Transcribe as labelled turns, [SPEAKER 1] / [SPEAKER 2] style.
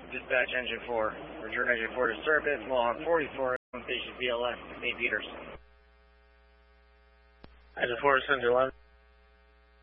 [SPEAKER 1] Dispatch engine 4. Return engine 4 to surface. Mohawk 44. Station BLS. St. Peters.
[SPEAKER 2] Engine 4 is engine 11.